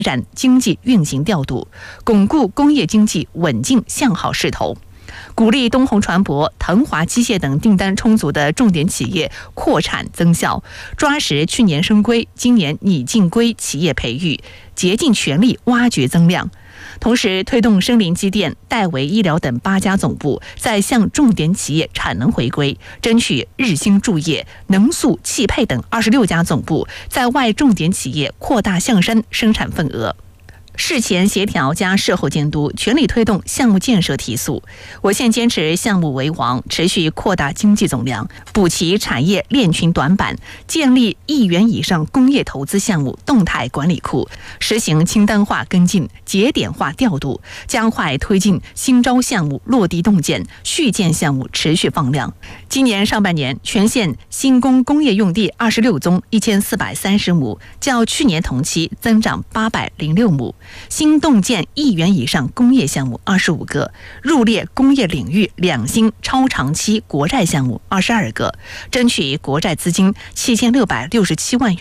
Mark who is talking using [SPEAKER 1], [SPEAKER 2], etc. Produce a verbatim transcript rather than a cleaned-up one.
[SPEAKER 1] 展经济运行调度，巩固工业经济稳进向好势头。鼓励东宏船舶、腾华机械等订单充足的重点企业扩产增效，抓实去年升规、今年拟进规企业培育，竭尽全力挖掘增量。同时，推动生林机电、戴维医疗等八家总部在向重点企业产能回归，争取日新铸业、能塑、汽配等二十六家总部在外重点企业扩大象山生产份额。事前协调加事后监督，全力推动项目建设提速。我县坚持项目为王，持续扩大经济总量，补齐产业链群短板，建立亿元以上工业投资项目动态管理库，实行清单化跟进、节点化调度，加快推进新招项目落地动建，续建项目持续放量。今年上半年，全县新工工业用地二十六宗，一千四百三十亩，较去年同期增长八百零六亩。新动建亿元以上工业项目二十五个，入列工业领域两新超长期国债项目二十二个，争取国债资金七千六百六十七万元。